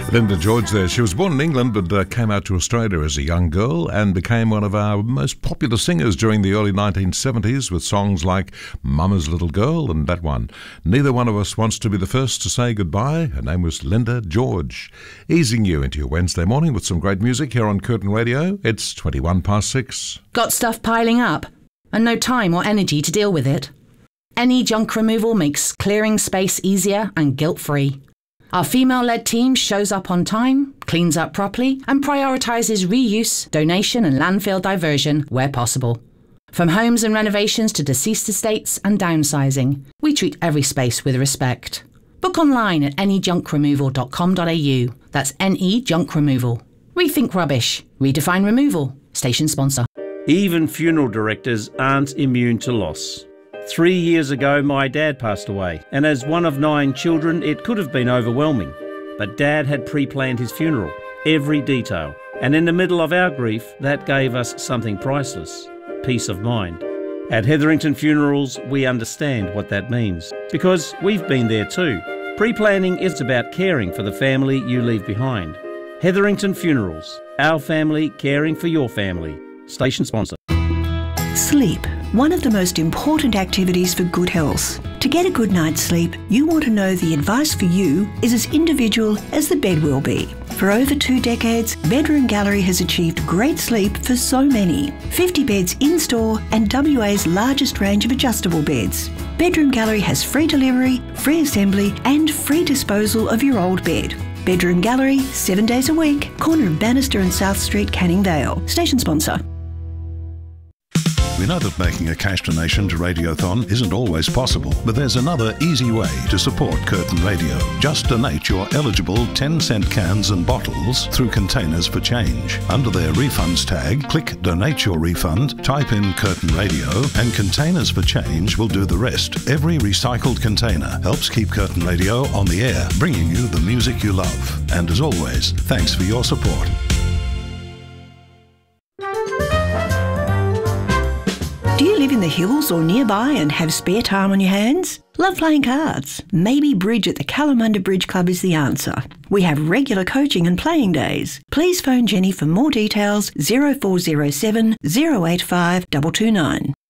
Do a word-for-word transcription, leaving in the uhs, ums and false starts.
Linda George there. She was born in England but uh, came out to Australia as a young girl and became one of our most popular singers during the early nineteen seventies with songs like Mama's Little Girl and that one. Neither one of us wants to be the first to say goodbye. Her name was Linda George. Easing you into your Wednesday morning with some great music here on Curtin Radio. It's twenty-one past six. Got stuff piling up and no time or energy to deal with it? Any Junk Removal makes clearing space easier and guilt-free. Our female-led team shows up on time, cleans up properly, and prioritises reuse, donation and landfill diversion where possible. From homes and renovations to deceased estates and downsizing, we treat every space with respect. Book online at any junk removal dot com dot a u. That's N E Junk Removal. Rethink rubbish. Redefine removal. Station sponsor. Even funeral directors aren't immune to loss. Three years ago, my dad passed away, and as one of nine children, it could have been overwhelming. But Dad had pre-planned his funeral, every detail. And in the middle of our grief, that gave us something priceless, peace of mind. At Hetherington Funerals, we understand what that means, because we've been there too. Pre-planning is about caring for the family you leave behind. Hetherington Funerals, our family caring for your family. Station sponsor. Sleep, one of the most important activities for good health. To get a good night's sleep, you want to know the advice for you is as individual as the bed will be. For over two decades, Bedroom Gallery has achieved great sleep for so many. fifty beds in-store and W A's largest range of adjustable beds. Bedroom Gallery has free delivery, free assembly and free disposal of your old bed. Bedroom Gallery, seven days a week, corner of Bannister and South Street, Canning Vale. Station sponsor. We know that making a cash donation to Radiothon isn't always possible, but there's another easy way to support Curtin Radio. Just donate your eligible ten cent cans and bottles through Containers for Change. Under their refunds tag, click Donate Your Refund, type in Curtin Radio, and Containers for Change will do the rest. Every recycled container helps keep Curtin Radio on the air, bringing you the music you love. And as always, thanks for your support. Do you live in the hills or nearby and have spare time on your hands? Love playing cards? Maybe bridge at the Kalamunda Bridge Club is the answer. We have regular coaching and playing days. Please phone Jenny for more details, zero four zero seven, zero eight five, two two nine.